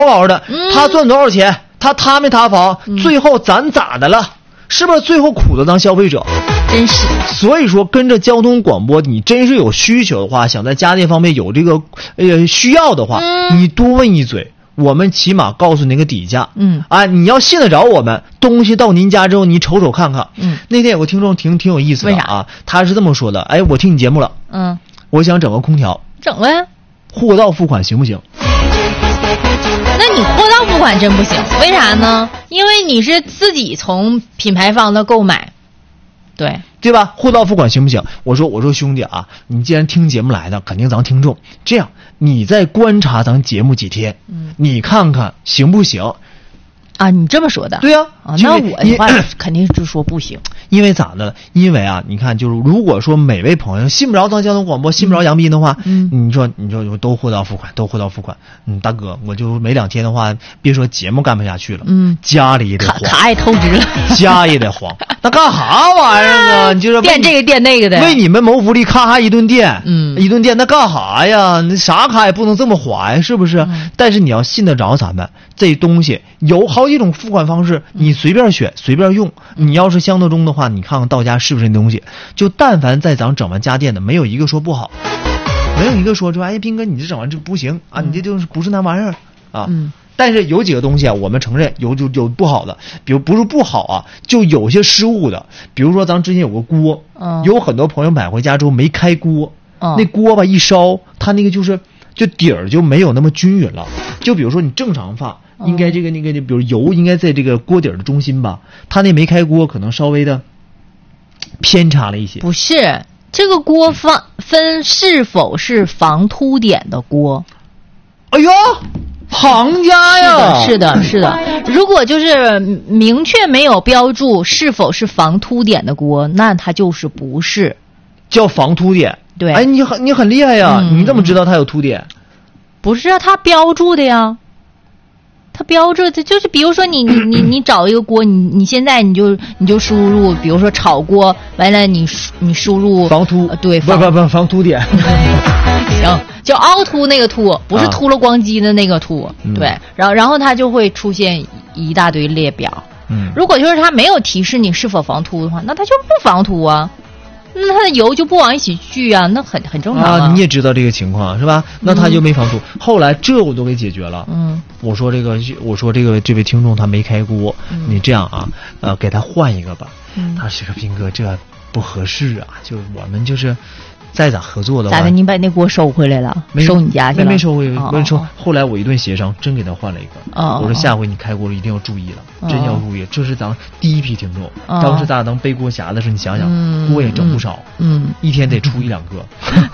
好的，他赚多少钱，他塌没塌房，最后咱咋的了？是不是最后苦的当消费者？ 真是。 所以说跟着交通广播，你真是有需求的话，想在家电方面有这个需要的话，你多问一嘴，我们起码告诉你个底价。你要信得着我们，东西到您家之后你瞅瞅看看。那天有个听众挺有意思的啊，他是这么说的，我听你节目了，我想整个空调， 整呗， 货到付款行不行？ 那你货到付款真不行，为啥呢？因为你是自己从品牌方的购买，对吧？货到付款行不行？我说兄弟啊，你既然听节目来的，肯定咱听众，这样你再观察咱节目几天，你看看行不行？ 啊，你这么说的？ 对呀。 那我的话肯定是说不行。 因为咋的了？因为啊，你看，就是如果说每位朋友信不着当交通广播，信不着杨斌的话，你说都货到付款，都货到付款。大哥，我就没2天的话，别说节目干不下去了，家里也得慌， 卡也透支了， 家也得慌。那干啥玩意儿啊？你就是垫这个垫那个的， 为你们谋福利，咔一顿垫，一顿垫，那干啥呀？那啥卡也不能这么花呀，是不是？但是你要信得着咱们，这东西有好几种付款方式，你随便选，随便用。你要是相得中的话，你看看到家是不是那东西？就但凡在咱整完家电的，没有一个说不好，没有一个说斌哥你这整完这不行啊，你这就是不是那玩意儿啊。但是有几个东西啊，我们承认有不好的，比如不是不好啊，就有些失误的。比如说咱之前有个锅，有很多朋友买回家之后没开锅，那锅吧一烧，它那个就底儿就没有那么均匀了。就比如说你正常放，应该这个那个，比如油应该在这个锅底儿的中心吧，它那没开锅，可能稍微的偏差了一些。 不是，这个锅分是否是防凸点的锅。 哎呦，行家呀！ 是的。如果就是明确没有标注是否是防凸点的锅，那它就是不是叫防凸点。对，你很厉害呀！你怎么知道它有凸点？ 不是啊，它标注的呀。它标注的就是，比如说你找一个锅，你现在你就输入，比如说炒锅，完了你输入防凸， 对， 不防凸点， 行，就凹凸那个凸，不是秃了光机的那个凸，对，然后它就会出现一大堆列表。如果就是它没有提示你是否防凸的话，那它就不防凸啊。那它的油就不往一起聚啊，那很正常啊。 你也知道这个情况是吧？那他就没防凸。后来这我都给解决了。我说这位听众他没开锅，你这样啊，给他换一个吧。他说斌哥这不合适啊，就我们就是再咋合作的话， 咋的？你把那锅收回来了？收你家去了？ 没收回，没收。后来我一顿协商，真给他换了一个。我说下回你开锅了一定要注意了，真要注意。这是咱第一批听众，当时咱俩当背锅侠的时候，你想想，锅也整不少，一天得出1-2个。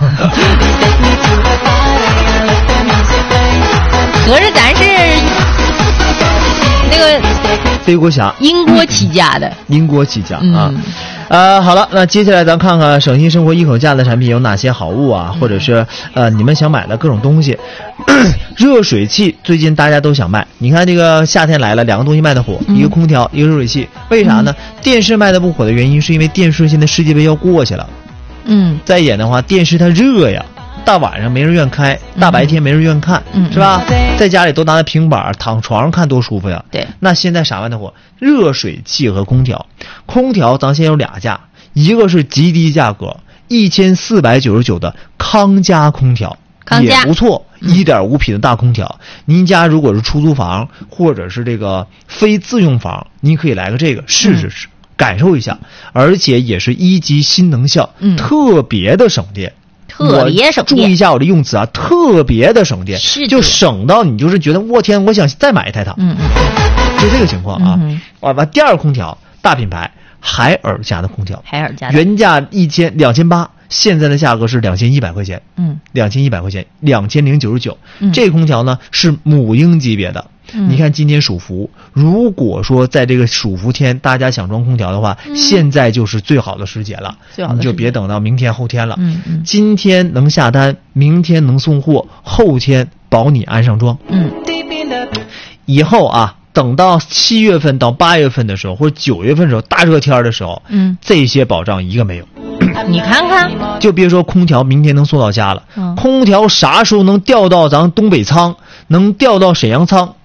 合着咱是那个背锅侠， 因锅起家的， 因锅起家啊。好了，那接下来咱看看省心生活一口价的产品有哪些好物啊，或者是你们想买的各种东西。热水器最近大家都想卖，你看这个夏天来了，2个东西卖的火，一个空调，一个热水器。为啥呢？电视卖的不火的原因是因为电视现在世界杯要过去了。再一点的话，电视它热呀，大晚上没人愿开，大白天没人愿看，是吧？在家里都拿着平板躺床上看多舒服呀。 对。 那现在啥卖的火？热水器和空调。空调咱现在有2家，一个是极低价格1499的康佳空调，也不错，1.5匹的大空调。您家如果是出租房或者是这个非自用房，您可以来个这个试试，感受一下，而且也是1级新能效，特别的省电。 特别省电， 注意一下我的用词啊，特别的省电，就省到你就是觉得我天，我想再买一台它。就这个情况啊。完第二个空调，大品牌海尔家的空调， 海尔家原价2800，现在的价格是2100块钱，2100块钱，2099。这个空调呢是母婴级别的。你看今天暑伏，如果说在这个暑伏天大家想装空调的话，现在就是最好的时节了，你就别等到明天后天了。今天能下单，明天能送货，后天保你安上装。以后啊，等到7月份到8月份的时候，或者9月份的时候，大热天的时候，这些保障一个没有。 你看看， 就别说空调明天能送到家了，空调啥时候能调到咱东北仓，能调到沈阳仓，